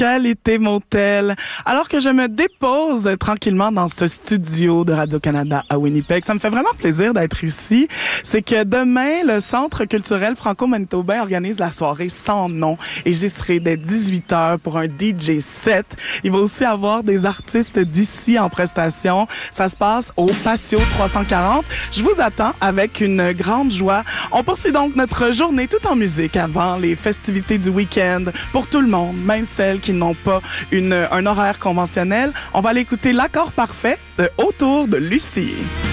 Qualité Motel. Alors que je me dépose tranquillement dans ce studio de Radio-Canada à Winnipeg, ça me fait vraiment plaisir d'être ici. C'est que demain, le Centre culturel franco-manitobain organise la soirée Sans nom et j'y serai dès 18h pour un DJ set. Il va aussi avoir des artistes d'ici en prestation. Ça se passe au Patio 340. Je vous attends avec une grande joie. On poursuit donc notre journée tout en musique avant les festivités du week-end pour tout le monde, même celles qui n'ont pas un horaire conventionnel. On va aller écouter l'accord parfait de Autour de Lucie.